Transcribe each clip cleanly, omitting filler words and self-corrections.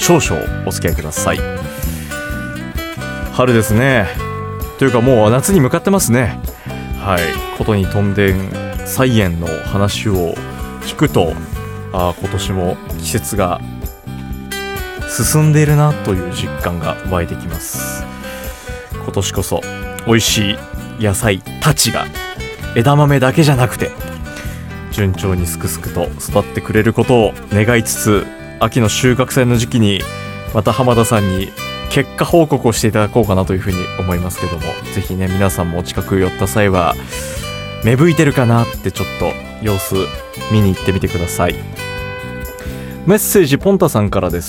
少々お付き合いください。春ですね。というかもう夏に向かってますね。はい、ことに飛んで菜園の話を聞くと、今年も季節が進んでいるなという実感が湧いてきます。今年こそ美味しい野菜たちが枝豆だけじゃなくて順調にすくすくと育ってくれることを願いつつ、秋の収穫祭の時期にまた浜田さんに結果報告をしていただこうかなというふうに思いますけども、ぜひね皆さんもお近く寄った際は芽吹いてるかなってちょっと様子見に行ってみてください。メッセージポンタさんからです。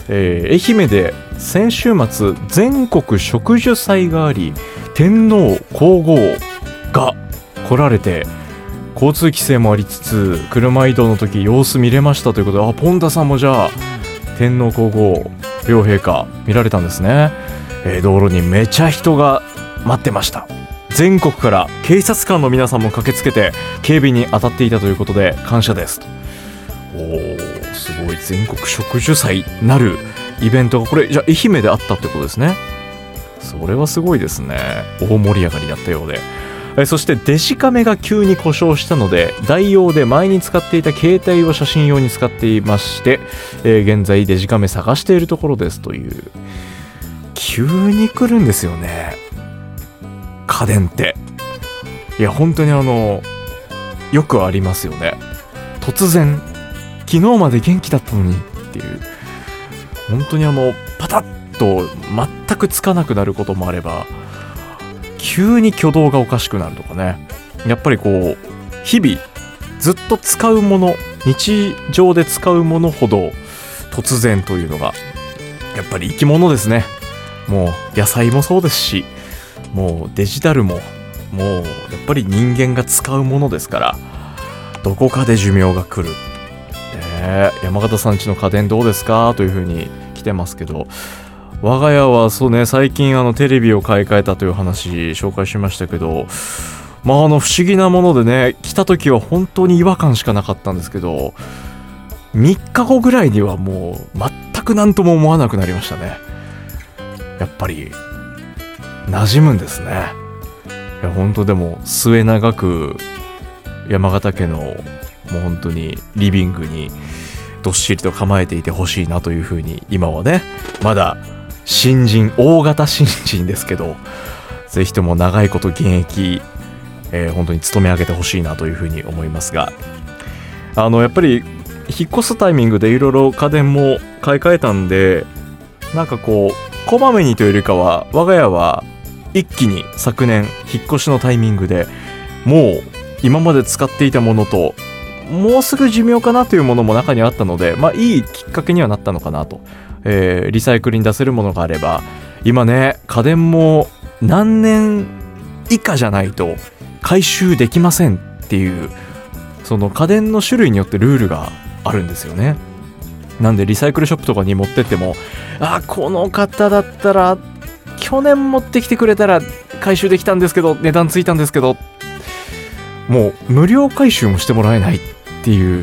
愛媛で先週末全国植樹祭があり、天皇皇后が来られて交通規制もありつつ車移動の時様子見れましたということで、ポンタさんもじゃあ天皇皇后両陛下見られたんですね。道路にめちゃ人が待ってました。全国から警察官の皆さんも駆けつけて警備に当たっていたということで感謝ですと。すごい、全国植樹祭なるイベントがこれじゃあ愛媛であったってことですね。それはすごいですね。大盛り上がりだったようで、そしてデジカメが急に故障したので代用で前に使っていた携帯を写真用に使っていまして、現在デジカメ探しているところですという。急に来るんですよね、家電って。いや本当によくありますよね。突然昨日まで元気だったのにっていう、本当にパタッと全くつかなくなることもあれば、急に挙動がおかしくなるとかね。やっぱりこう日々ずっと使うもの、日常で使うものほど突然というのがやっぱり生き物ですね。もう野菜もそうですし、もうデジタルももうやっぱり人間が使うものですから、どこかで寿命が来る。山形さん家の家電どうですかというふうに来てますけど、我が家はそうね、最近テレビを買い替えたという話紹介しましたけど、不思議なものでね、来た時は本当に違和感しかなかったんですけど、3日後ぐらいにはもう全く何とも思わなくなりましたね。やっぱり馴染むんですね。いや本当でも末永く山形家のもう本当にリビングにどっしりと構えていてほしいなというふうに、今はねまだ大型新人ですけど、ぜひとも長いこと現役、本当に勤め上げてほしいなというふうに思いますが、やっぱり引っ越すタイミングでいろいろ家電も買い替えたんで、なんかこうこまめにというよりかは、我が家は一気に昨年引っ越しのタイミングでもう今まで使っていたものともうすぐ寿命かなというものも中にあったので、いいきっかけにはなったのかなと。リサイクルに出せるものがあれば、今ね家電も何年以下じゃないと回収できませんっていう、その家電の種類によってルールがあるんですよね。なんでリサイクルショップとかに持ってっても、この方だったら去年持ってきてくれたら回収できたんですけど、値段ついたんですけど、もう無料回収もしてもらえないっていう、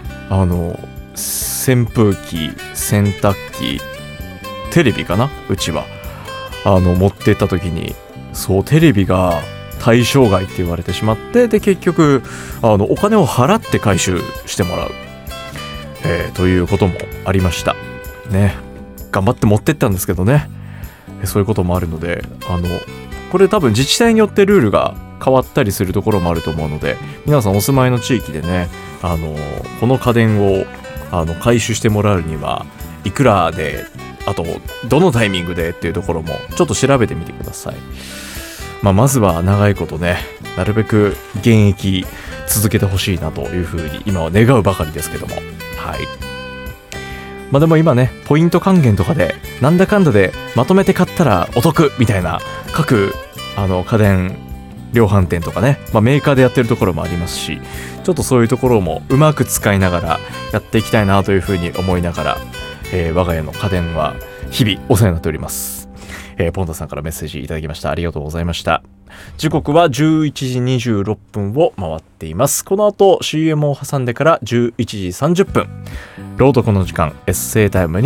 扇風機、洗濯機、テレビかな、うちは持ってった時に、そうテレビが対象外って言われてしまって、で結局お金を払って回収してもらう、ということもありましたね。頑張って持ってったんですけどね、そういうこともあるので、これ多分自治体によってルールが変わったりするところもあると思うので、皆さんお住まいの地域でね、この家電を回収してもらうにはいくらで、あとどのタイミングでっていうところもちょっと調べてみてください。まずは長いことね、なるべく現役続けてほしいなというふうに今は願うばかりですけども、はい。でも今ね、ポイント還元とかでなんだかんだでまとめて買ったらお得みたいな、各家電量販店とかね、メーカーでやってるところもありますし、ちょっとそういうところもうまく使いながらやっていきたいなというふうに思いながら、我が家の家電は日々お世話になっております。ポンタさんからメッセージいただきました。ありがとうございました。時刻は11時26分を回っています。この後 CM を挟んでから11時30分、朗読の時間、エッセイタイムに